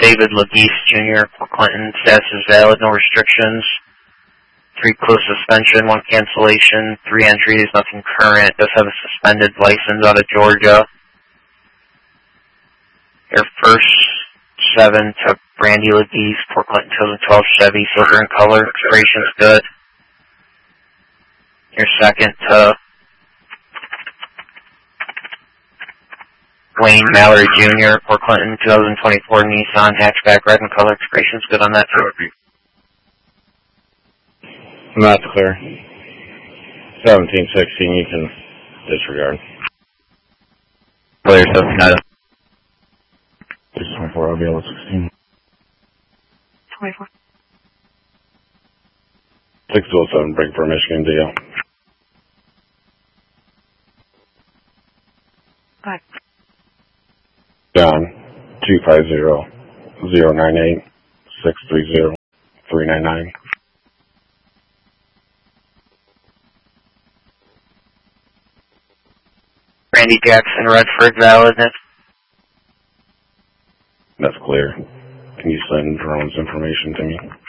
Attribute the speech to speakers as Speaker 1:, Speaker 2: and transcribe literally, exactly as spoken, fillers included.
Speaker 1: David Lageese, Junior, Port Clinton, status is valid, no restrictions. Three close suspension, one cancellation, three entries, nothing current. Does have a suspended license out of Georgia. Your first seven to Brandy Lageese, Port Clinton twenty twelve Chevy, silver in color, expiration's good. Your second to Wayne Mallory Junior, Port Clinton twenty twenty-four Nissan hatchback, red in color, expiration's good on that too.
Speaker 2: That's clear. seventeen sixteen, you can disregard.
Speaker 1: Clear, seventeen item.
Speaker 2: six twenty-four, I'll be able to sixteen.
Speaker 3: twenty-four.
Speaker 2: six oh seven, break for Michigan deal.
Speaker 3: Five.
Speaker 2: John, two five zero, zero nine eight, six three zero, three nine nine.
Speaker 1: Randy Jackson, Redford, valid.
Speaker 2: That's clear. Can you send Jerome's information to me?